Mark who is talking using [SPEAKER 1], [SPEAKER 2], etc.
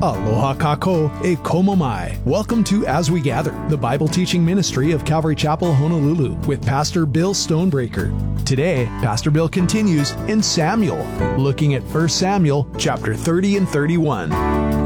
[SPEAKER 1] Aloha kako e komo mai. Welcome to As We Gather, the Bible teaching ministry of Calvary Chapel, Honolulu, with Pastor Bill Stonebreaker. Today, Pastor Bill continues in Samuel, looking at 1 Samuel chapter 30 and 31.